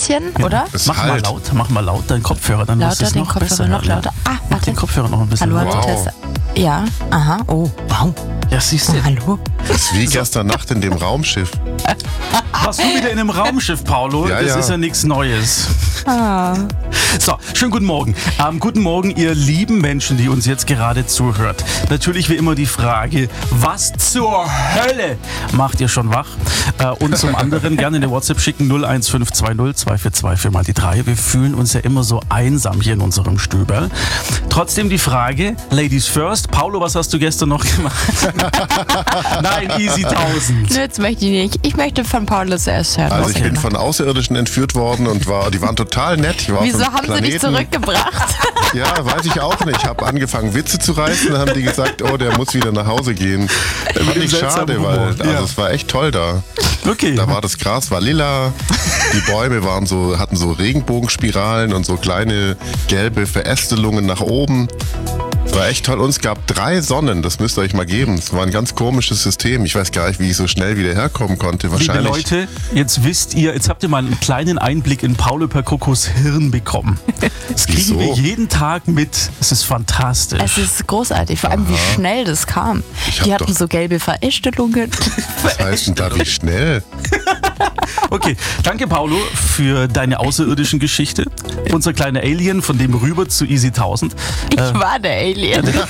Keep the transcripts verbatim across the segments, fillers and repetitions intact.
bisschen, oder? Es Mach mal halt. laut, mach mal laut deinen Kopfhörer, dann wirst du Lauter, es den noch Kopfhörer besser noch hören. lauter. Ah, Mach warte. den Kopfhörer noch ein bisschen Hallo, lauter. Wow. Antitester. Ja, aha, oh, wow. Ja, siehst Oh, du. hallo. Das ist wie gestern Nacht in dem Raumschiff. Warst du wieder in einem Raumschiff, Paulo? Ja, das ja. ist ja nichts Neues. Ah. So, schönen guten Morgen. Ähm, guten Morgen, ihr lieben Menschen, die uns jetzt gerade zuhört. Natürlich wie immer die Frage, was zur Hölle macht ihr schon wach? Äh, und zum anderen gerne eine WhatsApp schicken, null eins fünf zwei null zwei vier zwei vier mal die drei. Wir fühlen uns ja immer so einsam hier in unserem Stöberl. Trotzdem die Frage, Ladies first. Paulo, was hast du gestern noch gemacht? Nein, easy tausend. Nö, jetzt möchte ich nicht. Ich möchte von Paul zuerst hören. Also was ich er bin gemacht von Außerirdischen entführt worden und war, die waren total nett. Ich war auf Wieso einem haben sie dich Planeten. zurückgebracht? Ja, weiß ich auch nicht. Ich habe angefangen Witze zu reißen, dann haben die gesagt, oh, der muss wieder nach Hause gehen. Fand ich seltsamen schade, Humor. weil also Ja. es war echt toll da. Okay. Da war das Gras war lila, die Bäume waren so, hatten so Regenbogenspiralen und so kleine gelbe Verästelungen nach oben. War echt toll. Und es gab drei Sonnen, das müsst ihr euch mal geben. Es war ein ganz komisches System. Ich weiß gar nicht, wie ich so schnell wieder herkommen konnte. Liebe Wahrscheinlich. Leute, jetzt wisst ihr, jetzt habt ihr mal einen kleinen Einblick in Paulo Percocos Hirn bekommen. Das kriegen Wieso? wir jeden Tag mit. Es ist fantastisch. Es ist großartig, vor allem wie schnell das kam. Ich hab Die hatten doch- so gelbe Verästelungen. Was heißt denn da, wie schnell? Okay, danke Paulo für deine außerirdischen Geschichte. Unser kleiner Alien, von dem rüber zu Easy tausend. Ich war der Alien.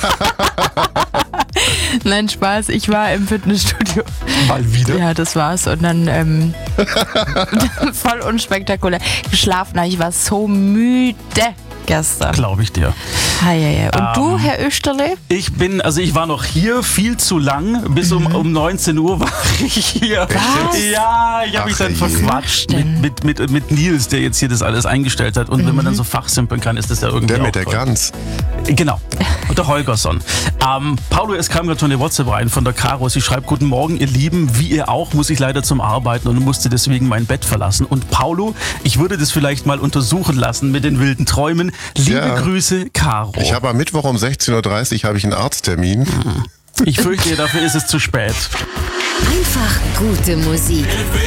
Nein, Spaß, ich war im Fitnessstudio. Mal wieder. Ja, das war's. Und dann ähm, voll unspektakulär geschlafen. Ich war so müde gestern. Glaube ich dir. Hei, hei, hei. Und Ähm. du, Herr Österle? Ich bin, also ich war noch hier viel zu lang. Bis um, um neunzehn Uhr war ich hier. Was? Ja, ich habe mich Ach dann je. verquatscht mit, mit, mit, mit Nils, der jetzt hier das alles eingestellt hat. Und wenn man dann so fachsimpeln kann, ist das ja irgendwie Der auch mit der toll. Gans. Genau. Und der Holgersson. Ähm, Paulo, es kam gerade schon eine WhatsApp rein von der Caro. Sie schreibt, guten Morgen, ihr Lieben. Wie ihr auch, muss ich leider zum Arbeiten und musste deswegen mein Bett verlassen. Und Paulo, ich würde das vielleicht mal untersuchen lassen mit den wilden Träumen. Liebe Ja. Grüße, Caro. Ich habe am Mittwoch um sechzehn Uhr dreißig habe ich einen Arzttermin. Ich fürchte, dafür ist es zu spät. Einfach gute Musik.